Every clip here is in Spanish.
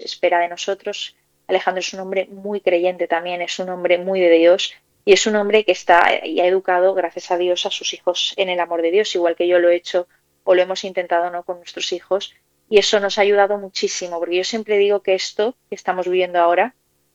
espera de nosotros. Alejandro es un hombre muy creyente también, es un hombre muy de Dios y es un hombre que está y ha educado, gracias a Dios, a sus hijos en el amor de Dios, igual que yo lo he hecho o lo hemos intentado, ¿no?, con nuestros hijos. Y eso nos ha ayudado muchísimo, porque yo siempre digo que esto que estamos viviendo ahora,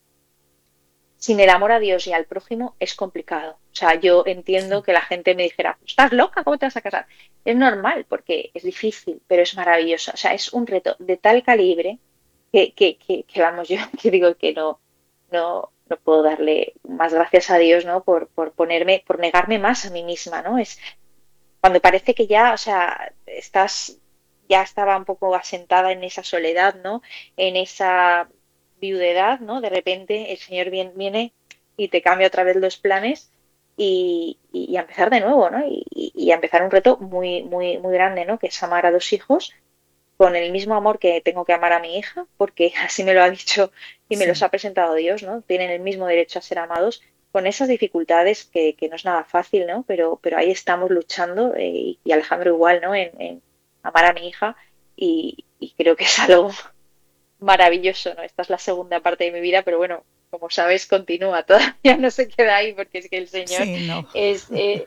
sin el amor a Dios y al prójimo, es complicado. O sea, yo entiendo Sí. que la gente me dijera, ¿estás loca? ¿Cómo te vas a casar? Es normal, porque es difícil, pero es maravilloso. O sea, es un reto de tal calibre que vamos, yo que digo que no puedo darle más gracias a Dios, ¿no? Por ponerme, por negarme más a mí misma, ¿no? Es cuando parece que ya, o sea, ya estaba un poco asentada en esa soledad, ¿no? En esa viudedad, ¿no? De repente el Señor viene y te cambia otra vez los planes y a empezar de nuevo, ¿no? Y a empezar un reto muy, muy, muy grande, ¿no? Que es amar a dos hijos con el mismo amor que tengo que amar a mi hija, porque así me lo ha dicho y me los Sí. ha presentado Dios, ¿no? Tienen el mismo derecho a ser amados con esas dificultades que no es nada fácil, ¿no? Pero ahí estamos luchando y Alejandro igual, ¿no? En amar a mi hija y creo que es algo maravilloso, ¿no? Esta es la segunda parte de mi vida, pero bueno, como sabes, continúa, todavía no se queda ahí porque es que el Señor Sí, no. es...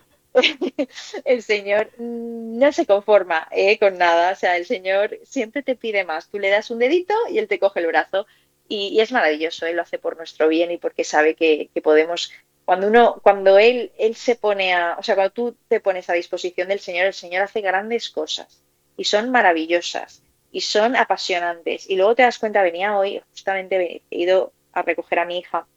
el Señor no se conforma con nada, o sea, el Señor siempre te pide más. Tú le das un dedito y Él te coge el brazo y es maravilloso, Él lo hace por nuestro bien y porque sabe que podemos, cuando él se pone o sea, cuando tú te pones a disposición del Señor, el Señor hace grandes cosas y son maravillosas y son apasionantes. Y luego te das cuenta, venía hoy, justamente he ido a recoger a mi hija,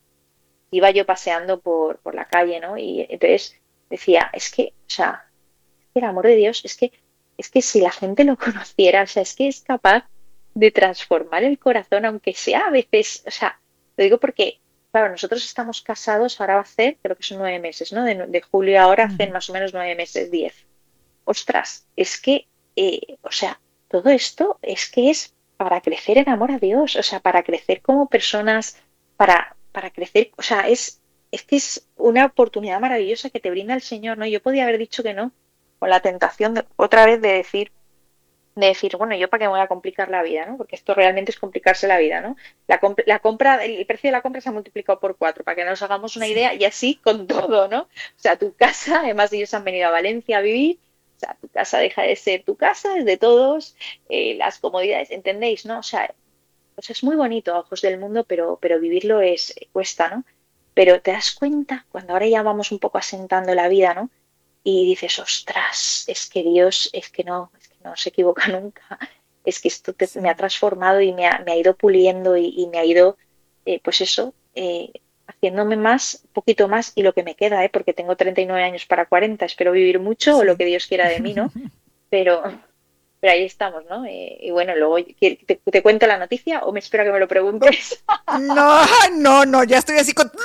iba yo paseando por la calle, ¿no? Y entonces decía, es que, o sea, el amor de Dios es que si la gente lo conociera, o sea, es que es capaz de transformar el corazón, aunque sea a veces, o sea, lo digo porque, claro, nosotros estamos casados, ahora va a hacer, creo que son 9 meses, ¿no? De julio a ahora hacen Ujú. más o menos 9 meses, 10. Ostras, es que, o sea, todo esto es que es para crecer en amor a Dios, o sea, para crecer como personas, para crecer, o sea, es que es una oportunidad maravillosa que te brinda el Señor, ¿no? Yo podía haber dicho que no, con la tentación otra vez de decir, bueno, yo para qué me voy a complicar la vida, ¿no? Porque esto realmente es complicarse la vida, ¿no? La compra, el precio de la compra se ha multiplicado por 4, para que nos hagamos una Sí. idea, y así con todo, ¿no? O sea, tu casa, además ellos han venido a Valencia a vivir, o sea, tu casa deja de ser tu casa, es de todos, las comodidades, ¿entendéis, no? O sea, pues es muy bonito a ojos del mundo, pero vivirlo cuesta, ¿no? Pero te das cuenta, cuando ahora ya vamos un poco asentando la vida, ¿no? Y dices, ostras, es que Dios, es que no se equivoca nunca, es que esto me ha Sí. transformado y me ha ido puliendo y me ha ido, pues eso, haciéndome más, un poquito más y lo que me queda, porque tengo 39 años para 40, espero vivir mucho o lo Sí. que Dios quiera de mí, ¿no? Pero, pero ahí estamos, ¿no? Y bueno, luego, ¿te cuento la noticia o me espero a que me lo preguntes? No, no, no, ya estoy así con...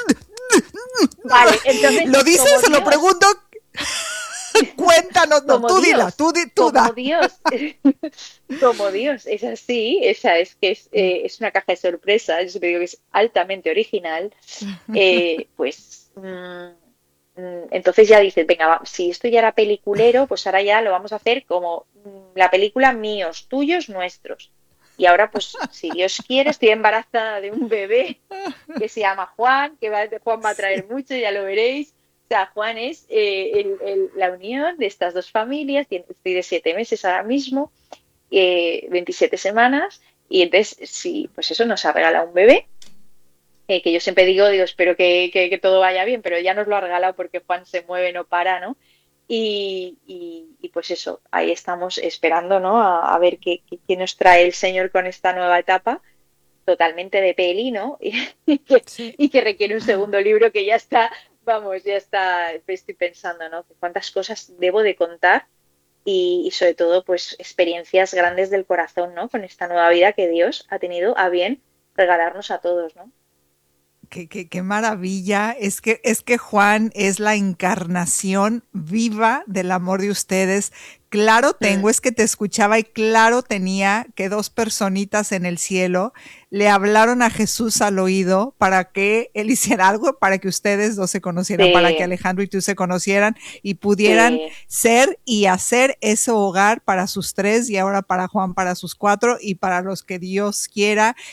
Vale, entonces, ¿Lo dices como o lo Dios, pregunto? Cuéntanos, no, como tú dila, Dios, tú como da. Dios, como Dios, es así, esa es que es una caja de sorpresas, yo siempre digo que es altamente original, pues entonces ya dices, venga, si esto ya era peliculero, pues ahora ya lo vamos a hacer como la película míos, tuyos, nuestros. Y ahora, pues, si Dios quiere, estoy embarazada de un bebé que se llama Juan, Juan va a traer Sí. mucho, ya lo veréis. O sea, Juan es la unión de estas dos familias, estoy de 7 meses ahora mismo, 27 semanas, y entonces, sí, pues eso nos ha regalado un bebé, que yo siempre digo, espero que todo vaya bien, pero ya nos lo ha regalado porque Juan se mueve, no para, ¿no? Y pues eso, ahí estamos esperando, ¿no? A ver qué nos trae el Señor con esta nueva etapa totalmente de peli, ¿no? Y que, Sí. y que requiere un segundo libro que ya está, vamos, ya está, estoy pensando, ¿no? Cuántas cosas debo de contar y sobre todo, pues, experiencias grandes del corazón, ¿no? Con esta nueva vida que Dios ha tenido a bien regalarnos a todos, ¿no? Qué maravilla. Es que Juan es la encarnación viva del amor de ustedes. Claro Mm, tengo, es que te escuchaba y claro tenía que dos personitas en el cielo le hablaron a Jesús al oído para que él hiciera algo, para que ustedes dos se conocieran, para que sí, Alejandro y tú se conocieran y pudieran sí, ser y hacer ese hogar para sus tres y ahora para Juan para sus cuatro y para los que Dios quiera